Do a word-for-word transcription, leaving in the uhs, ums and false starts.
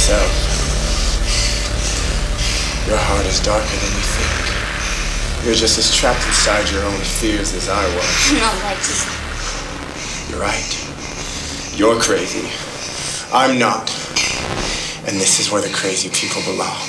yourself. Your heart is darker than you think. You're just as trapped inside your own fears as I was. No, Lexi. You're right. You're crazy. I'm not. And this is where the crazy people belong.